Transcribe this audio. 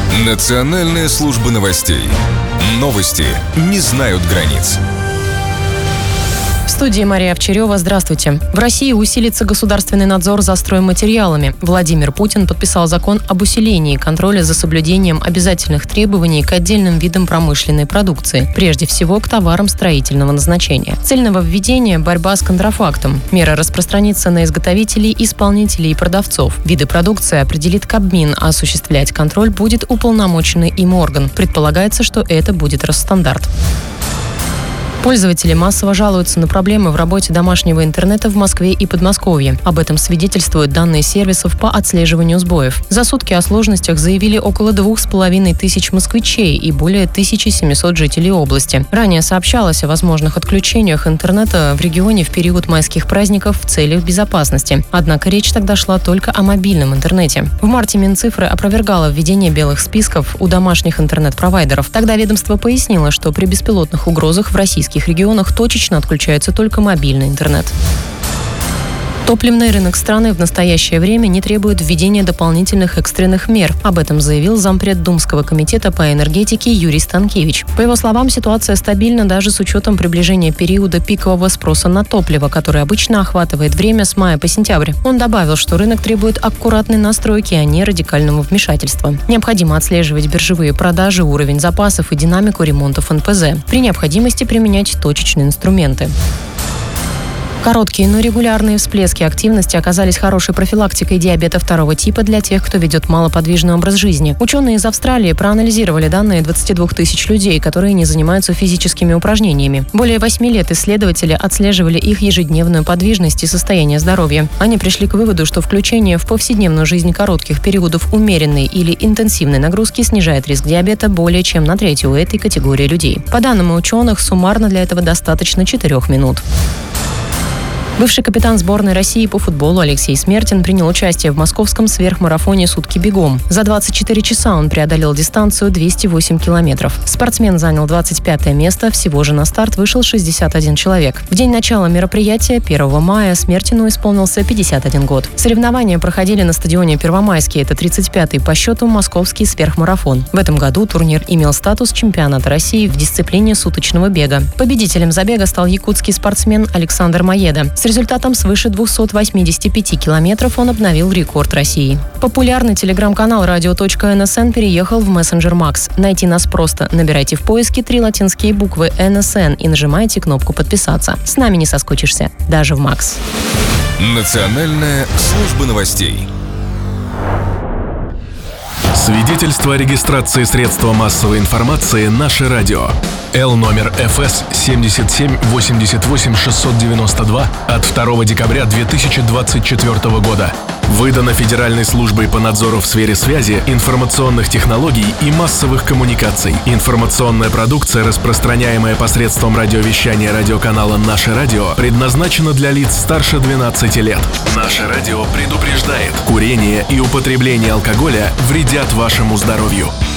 Национальная служба новостей. Новости не знают границ. В студии Мария Овчарева. Здравствуйте. В России усилится государственный надзор за стройматериалами. Владимир Путин подписал закон об усилении контроля за соблюдением обязательных требований к отдельным видам промышленной продукции, прежде всего к товарам строительного назначения. Цель нововведения – борьба с контрафактом. Мера распространится на изготовителей, исполнителей и продавцов. Виды продукции определит Кабмин, а осуществлять контроль будет уполномоченный им орган. Предполагается, что это будет Росстандарт. Пользователи массово жалуются на проблемы в работе домашнего интернета в Москве и Подмосковье. Об этом свидетельствуют данные сервисов по отслеживанию сбоев. За сутки о сложностях заявили около 2500 москвичей и более 1700 жителей области. Ранее сообщалось о возможных отключениях интернета в регионе в период майских праздников в целях безопасности. Однако речь тогда шла только о мобильном интернете. В марте Минцифры опровергало введение белых списков у домашних интернет-провайдеров. Тогда ведомство пояснило, что при беспилотных угрозах в российских регионах точечно отключается только мобильный интернет. Топливный рынок страны в настоящее время не требует введения дополнительных экстренных мер. Об этом заявил зампред Думского комитета по энергетике Юрий Станкевич. По его словам, ситуация стабильна даже с учетом приближения периода пикового спроса на топливо, который обычно охватывает время с мая по сентябрь. Он добавил, что рынок требует аккуратной настройки, а не радикального вмешательства. Необходимо отслеживать биржевые продажи, уровень запасов и динамику ремонтов НПЗ. При необходимости применять точечные инструменты. Короткие, но регулярные всплески активности оказались хорошей профилактикой диабета второго типа для тех, кто ведет малоподвижный образ жизни. Ученые из Австралии проанализировали данные 22 тысяч людей, которые не занимаются физическими упражнениями. Более 8 лет исследователи отслеживали их ежедневную подвижность и состояние здоровья. Они пришли к выводу, что включение в повседневную жизнь коротких периодов умеренной или интенсивной нагрузки снижает риск диабета более чем на треть у этой категории людей. По данным ученых, суммарно для этого достаточно 4 минут. Бывший капитан сборной России по футболу Алексей Смертин принял участие в московском сверхмарафоне «Сутки бегом». За 24 часа он преодолел дистанцию 208 километров. Спортсмен занял 25 место, всего же на старт вышел 61 человек. В день начала мероприятия, 1 мая, Смертину исполнился 51 год. Соревнования проходили на стадионе Первомайский, это 35-й по счету московский сверхмарафон. В этом году турнир имел статус чемпионата России в дисциплине суточного бега. Победителем забега стал якутский спортсмен Александр Маеда. С результатом свыше 285 километров он обновил рекорд России. Популярный телеграм-канал radio.nsn переехал в мессенджер Макс. Найти нас просто. Набирайте в поиске 3 латинские буквы NSN и нажимайте кнопку «Подписаться». С нами не соскучишься. Даже в Макс. Национальная служба новостей. Свидетельство о регистрации средства массовой информации «Наше радио». Л номер ФС 7788 692 от 2 декабря 2024 года. Выдано Федеральной службой по надзору в сфере связи, информационных технологий и массовых коммуникаций. Информационная продукция, распространяемая посредством радиовещания радиоканала «Наше радио», предназначена для лиц старше 12 лет. «Наше радио» предупреждает: курение и употребление алкоголя вредят вашему здоровью.